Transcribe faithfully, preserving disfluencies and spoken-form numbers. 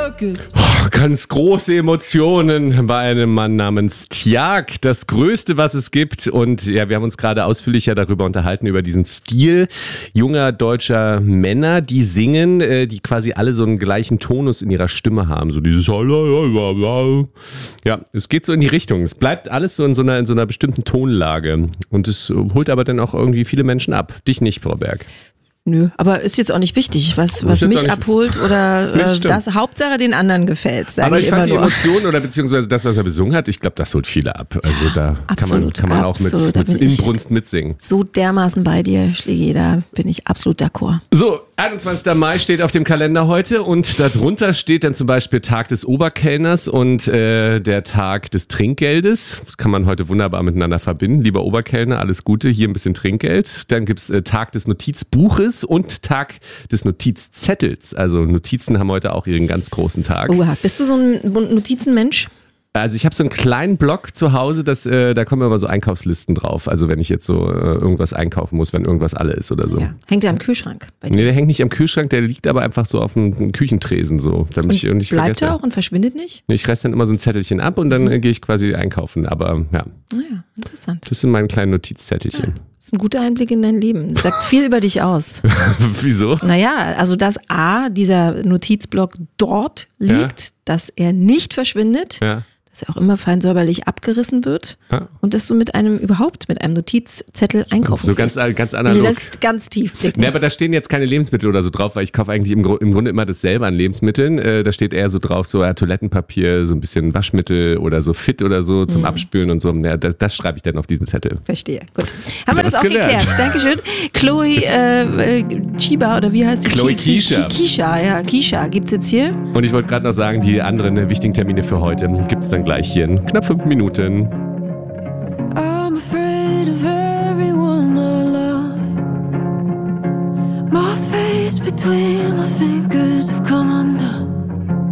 Oh, ganz große Emotionen bei einem Mann namens Tjag. Das Größte, was es gibt. Und ja, wir haben uns gerade ausführlicher darüber unterhalten, über diesen Stil junger deutscher Männer, die singen, äh, die quasi alle so einen gleichen Tonus in ihrer Stimme haben. So dieses ja, es geht so in die Richtung. Es bleibt alles so in so einer, in so einer bestimmten Tonlage. Und es holt aber dann auch irgendwie viele Menschen ab. Dich nicht, Frau Berg. Nö, aber ist jetzt auch nicht wichtig, was, was mich abholt oder äh, das. Hauptsache den anderen gefällt, sage aber ich, ich immer fand nur. die Emotionen oder beziehungsweise das, was er besungen hat, ich glaube, das holt viele ab. Also da absolut, kann man, kann man auch absolut, mit, mit Inbrunst mitsingen. So dermaßen bei dir, Schlägi, da bin ich absolut d'accord. So, einundzwanzigster Mai steht auf dem Kalender heute und darunter steht dann zum Beispiel Tag des Oberkellners und äh, der Tag des Trinkgeldes. Das kann man heute wunderbar miteinander verbinden. Lieber Oberkellner, alles Gute, hier ein bisschen Trinkgeld. Dann gibt es äh, Tag des Notizbuches und Tag des Notizzettels. Also Notizen haben heute auch ihren ganz großen Tag. Oha, bist du so ein Notizenmensch? Also ich habe so einen kleinen Block zu Hause, das, äh, da kommen immer so Einkaufslisten drauf. Also wenn ich jetzt so äh, irgendwas einkaufen muss, wenn irgendwas alle ist oder so. Ja. Hängt der am Kühlschrank bei dir? Nee, der hängt nicht am Kühlschranck, der liegt aber einfach so auf dem Küchentresen. So, damit und ich nicht bleibt vergesse. er auch und verschwindet nicht? Nee, ich reiß dann immer so ein Zettelchen ab und dann mhm. äh, gehe ich quasi einkaufen. Aber ja. Naja, interessant. Das sind meine kleinen Notizzettelchen. Ja. Das ist ein guter Einblick in dein Leben. Das sagt viel über dich aus. Wieso? Naja, also dass A, dieser Notizblock dort liegt, ja. dass er nicht verschwindet, ja. dass er auch immer fein säuberlich abgerissen wird ja. und dass du mit einem, überhaupt mit einem Notizzettel einkaufen so ganz, ganz analog. Lässt ganz tief blicken. Nee, aber da stehen jetzt keine Lebensmittel oder so drauf, weil ich kaufe eigentlich im, im Grunde immer dasselbe an Lebensmitteln. Äh, da steht eher so drauf, so ja, Toilettenpapier, so ein bisschen Waschmittel oder so Fit oder so zum mhm. Abspülen und so. Ja, das, das schreibe ich dann auf diesen Zettel. Verstehe, gut. Haben wir das auch gelernt. geklärt. Dankeschön. Chloe äh, Chiba oder wie heißt sie? Chloe Kisha. Kisha, ja, Kisha gibt's jetzt hier. Und ich wollte gerade noch sagen, die anderen wichtigen Termine für heute gibt es dann gleich hier in knapp fünf Minuten. I'm afraid of everyone I love. My face between my fingers.